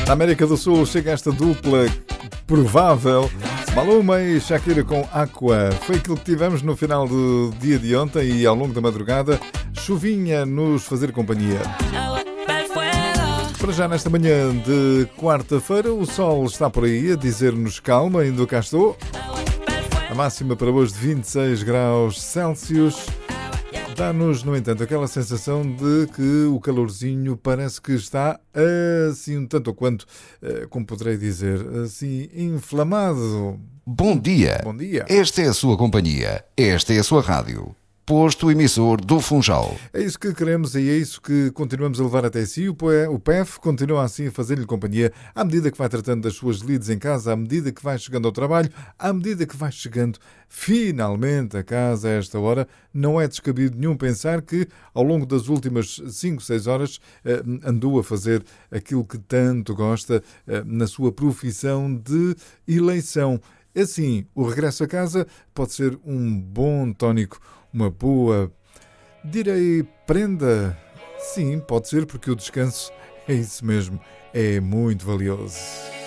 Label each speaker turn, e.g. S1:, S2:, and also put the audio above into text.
S1: Na América do Sul chega esta dupla provável, Maluma e Shakira com Aqua. Foi aquilo que tivemos no final do dia de ontem e ao longo da madrugada, chuvinha nos fazer companhia. Para já nesta manhã de quarta-feira, o sol está por aí a dizer-nos calma, ainda cá estou. A máxima para hoje de 26 graus Celsius. Dá-nos, no entanto, aquela sensação de que o calorzinho parece que está assim um tanto ou quanto, como poderei dizer, assim inflamado.
S2: Bom dia.
S1: Bom dia.
S2: Esta é a sua companhia. Esta é a sua rádio. Posto emissor do Funchal.
S1: É isso que queremos e é isso que continuamos a levar até si. O PEF continua assim a fazer-lhe companhia à medida que vai tratando das suas lides em casa, à medida que vai chegando ao trabalho, à medida que vai chegando finalmente a casa a esta hora. Não é descabido nenhum pensar que ao longo das últimas 5, 6 horas andou a fazer aquilo que tanto gosta na sua profissão de eleição. Assim, o regresso a casa pode ser um bom tónico, uma boa, direi, prenda. Sim, pode ser, porque o descanso é isso mesmo, é muito valioso.